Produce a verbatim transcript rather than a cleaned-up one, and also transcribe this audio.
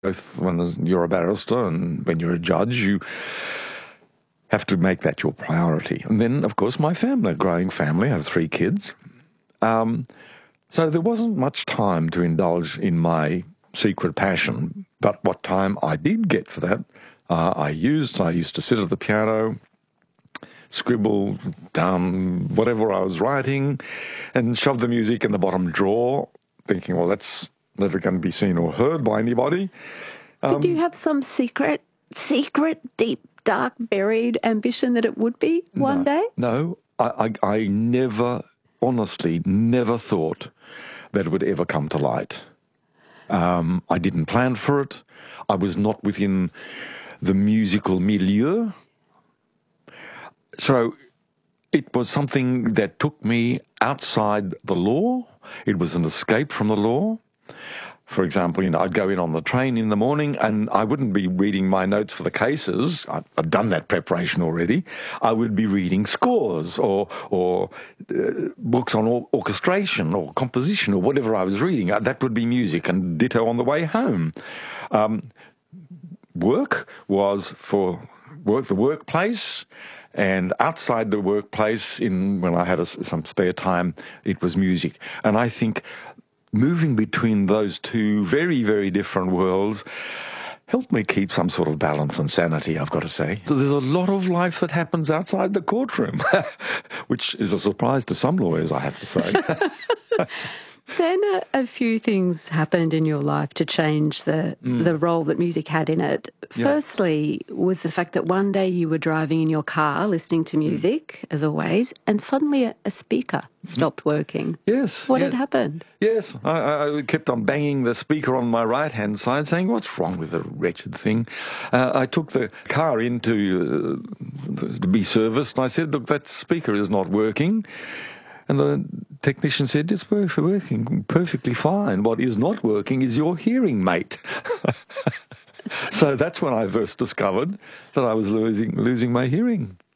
Both when you're a barrister and when you're a judge, you have to make that your priority. And then, of course, my family, a growing family, I have three kids. Um, so there wasn't much time to indulge in my secret passion. But what time I did get for that, uh, I used. I used to sit at the piano, scribble down whatever I was writing, and shove the music in the bottom drawer, thinking, well, that's never going to be seen or heard by anybody. Um, Did you have some secret, secret, deep, dark, buried ambition that it would be one no, day? No, I, I, I never, honestly, never thought that it would ever come to light. Um, I didn't plan for it. I was not within the musical milieu. So it was something that took me outside the law. It was an escape from the law. For example, you know, I'd go in on the train in the morning and I wouldn't be reading my notes for the cases. I've, I've done that preparation already. I would be reading scores or or uh, books on or- orchestration or composition or whatever I was reading. Uh, that would be music, and ditto on the way home. Um, work was for work, the workplace. And outside the workplace, in when I had a, some spare time, it was music. And I think moving between those two very, very different worlds helped me keep some sort of balance and sanity, I've got to say. So there's a lot of life that happens outside the courtroom, which is a surprise to some lawyers, I have to say. Then a, a few things happened in your life to change the mm. the role that music had in it. Yeah. Firstly was the fact that one day you were driving in your car listening to music, mm. as always, and suddenly a, a speaker stopped mm. working. Yes. What yeah. had happened? Yes. I, I kept on banging the speaker on my right-hand side saying, what's wrong with the wretched thing? Uh, I took the car in to, uh, to be serviced, and I said, look, that speaker is not working. And the technician said, it's working perfectly fine. What is not working is your hearing, mate. So that's when I first discovered that I was losing losing my hearing.